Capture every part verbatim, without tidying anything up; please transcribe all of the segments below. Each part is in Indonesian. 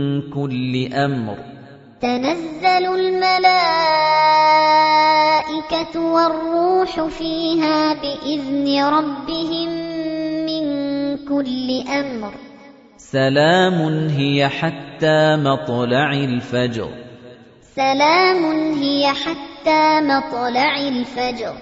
كل أمر تنزل الملائكة والروح فيها بإذن ربهم من كل أمر سلام هي حتى مطلع الفجر سلام هي حتى مطلع الفجر.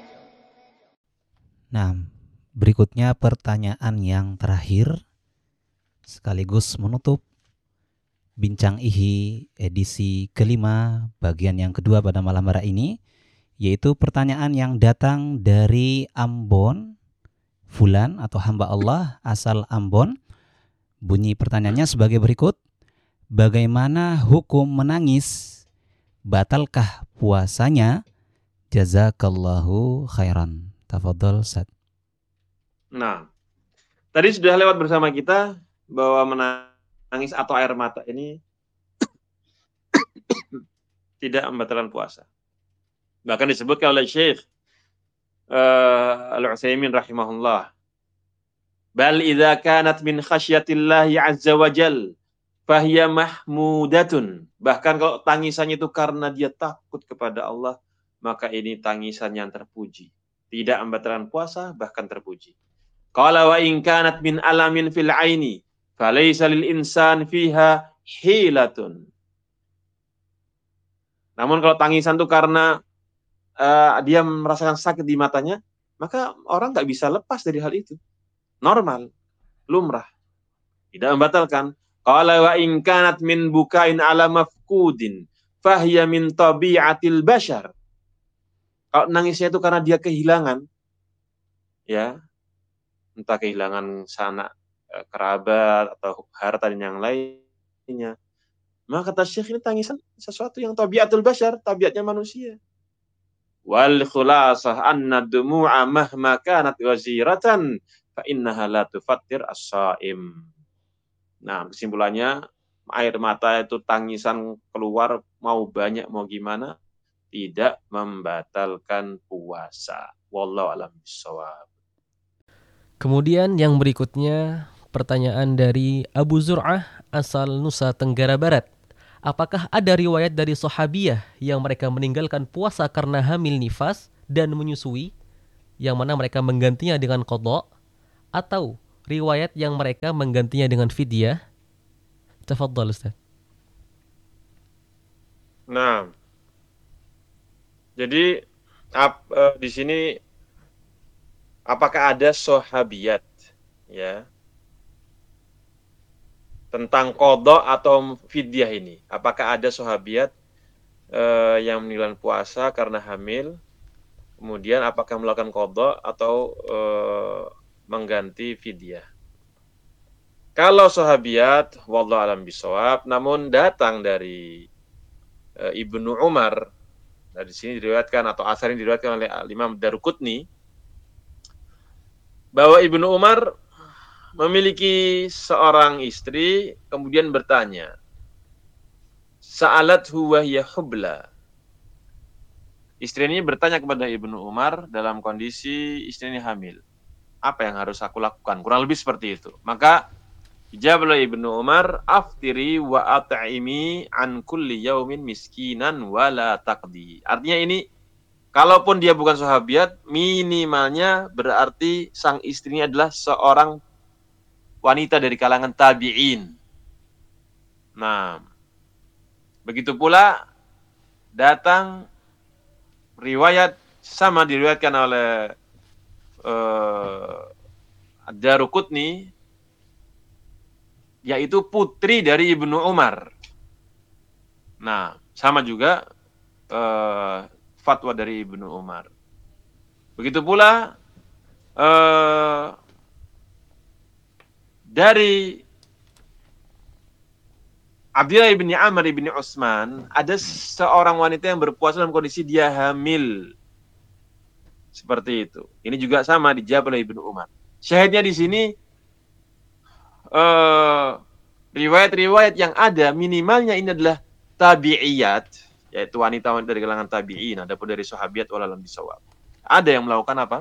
Nah, berikutnya pertanyaan yang terakhir sekaligus menutup Bincang I H I edisi kelima bagian yang kedua pada malam hari ini, yaitu pertanyaan yang datang dari Ambon, Fulan atau hamba Allah asal Ambon. Bunyi pertanyaannya sebagai berikut: bagaimana hukum menangis? Batalkah puasanya? Jazakallahu khairan. Tafadhol Ustaz. Nah, tadi sudah lewat bersama kita bahwa menangis atau air mata ini tidak membatalkan puasa. Bahkan disebutkan oleh Syekh uh, Al-Utsaimin rahimahullah, bal idza kanat min khasyatillahi azza wa jal fahiya mahmudatun. Bahkan kalau tangisannya itu karena dia takut kepada Allah, maka ini tangisan yang terpuji. Tidak membatalkan puasa, bahkan terpuji. Qala wa in kanat min alamin fil aini falaysa lil insan fiha hilatun. Namun kalau tangisan itu karena uh, dia merasakan sakit di matanya, maka orang nggak bisa lepas dari hal itu. Normal, lumrah, tidak membatalkan. Qala wa in kanat min bukain ala mafkudin fahiya min tabi'atil bashar. Kalau nangisnya itu karena dia kehilangan, ya, entah kehilangan sanak kerabat atau harta dan yang lainnya, maka kata Syekh ini tangisan sesuatu yang tabiatul bashar, tabiatnya manusia. Wal khulasah anna dumu'a mahma kanat ghaziratan fa innaha la tufattir as-shaim. Nah, kesimpulannya air mata itu tangisan keluar mau banyak mau gimana tidak membatalkan puasa. Wallahu a'lam bishawab. Kemudian yang berikutnya pertanyaan dari Abu Zur'ah asal Nusa Tenggara Barat. Apakah ada riwayat dari sahabiyah yang mereka meninggalkan puasa karena hamil nifas dan menyusui, yang mana mereka menggantinya dengan qadha, atau riwayat yang mereka menggantinya dengan fidyah? Tafadhal Ustaz. Nah, jadi ap, uh, di sini apakah ada sahabiyat, ya, tentang qadha atau fidyah ini? Apakah ada sahabiyat uh, yang meninggalkan puasa karena hamil, kemudian apakah melakukan qadha atau uh, mengganti fidyah? Kalau sahabiyat, wallahu alam bisawab, namun datang dari uh, Ibnu Umar. Nah, di sini diriwayatkan atau asar ini diriwayatkan oleh Imam Daruqutni bahwa Ibnu Umar memiliki seorang istri, kemudian bertanya, sa'alathu wa hiya hubla. Istri ini bertanya kepada Ibnu Umar dalam kondisi istri ini hamil. Apa yang harus aku lakukan? Kurang lebih seperti itu. Maka dijawab oleh Ibnu Umar, aftiri wa at'imi an kulli yaumin miskinan wa la taqdi. Artinya ini, kalaupun dia bukan sahabiat, minimalnya berarti sang istri ini adalah seorang wanita dari kalangan tabi'in. Nah, begitu pula datang riwayat sama diriwayatkan oleh uh, Ad-Daruqutni, yaitu putri dari Ibnu Umar. Nah, sama juga uh, fatwa dari Ibnu Umar. Begitu pula uh, dari Abdullah bin Amr bin Utsman, ada seorang wanita yang berpuasa dalam kondisi dia hamil. Seperti itu. Ini juga sama dijawab oleh Ibnu Umar. Syahidnya di sini Uh, riwayat-riwayat yang ada minimalnya ini adalah tabi'iyat, yaitu wanita-wanita dari kalangan tabi'in, adapun dari sahabiat wallahualam bisawab. Ada yang melakukan apa?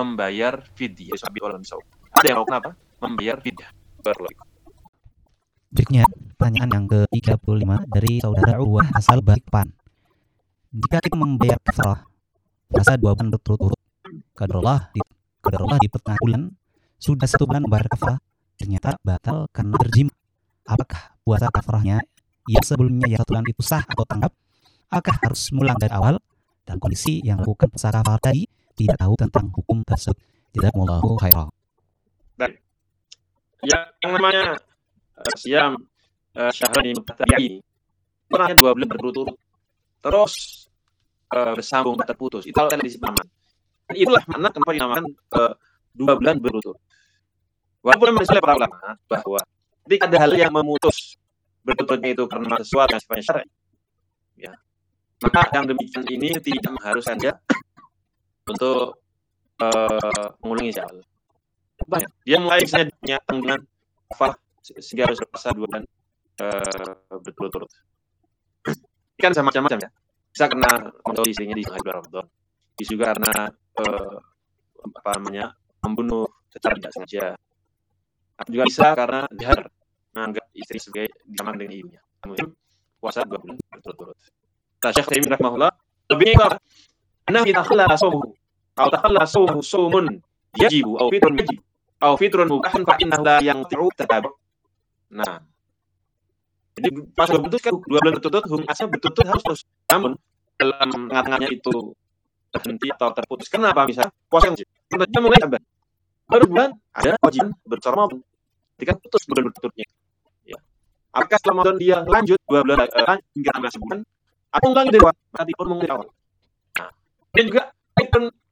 Membayar fidyah. Ada yang melakukan apa? Membayar fidyah. Berikutnya, pertanyaan yang ke tiga puluh lima dari saudara Uwah asal Balikpapan. Jika kita membayar kafarah puasa dua bulan berturut-turut, qadarullah di qadarullah di tengah bulan sudah satu bulan membayar kafarah, ternyata batal karena berjima. Apakah puasa kafarahnya yang sebelumnya yang satu bulan itu sah atau tanggap? Apakah harus mulang dari awal? Dan kondisi yang melakukan puasa kafarah tadi tidak tahu tentang hukum tersebut. Jazakumullahu khairan. Baik. Yang namanya uh, siam uh, syahrani mutatabi'ain, pernah dua bulan berturut-turut terus uh, bersambung tak terputus, itu adalah disebut. Dan itulah makna kenapa dinamakan uh, dua bulan berturut-turut. Walaupun menurut para ulama bahwa ketika ada hal yang memutus berturut-turutnya itu karena sesuatu yang sifatnya syar'i, ya, maka yang demikian ini tidak mengharuskan dia untuk uh, mengulangi syawal. Banyak. Dia mulai misalnya punya tanggungan kafarah sehingga harus berpuasa dua bulan uh, berturut-turut. Ini kan sama macam-macam ya. Bisa karena memotong istrinya di tengah bulan Ramadan. Bisa juga karena uh, apa namanya membunuh secara tidak sengaja. Atau juga bisa karena dia menganggap istri sebagai sama dengan ibunya. Kemudian puasa dua bulan berturut-turut. Nah, Syekh Taimin rahimahullah lebih kalau nah kita khalla sawmuhu atau takhalla sawmuhu sawmun yajibu atau fitrun yajib atau fitrun mubahan fa innahu la yanti'u tatabbu. Nah, jadi pas berputus kan dua bulan berturut-turut hukum asal berturut-turut harus terus. Namun dalam tengah-tengahnya itu terhenti atau terputus. Kenapa bisa puasa wajib? Tentunya mulai abad. Baru bulan ada kewajiban berpuasa ketika putus bulan berturut-turutnya. Ya. Apakah setelah Ramadan dia lanjut dua bulan uh, hingga tambah sebulan atau ulangi dari awal? Berarti pun mengulangin awal. Nah, dan juga fitrun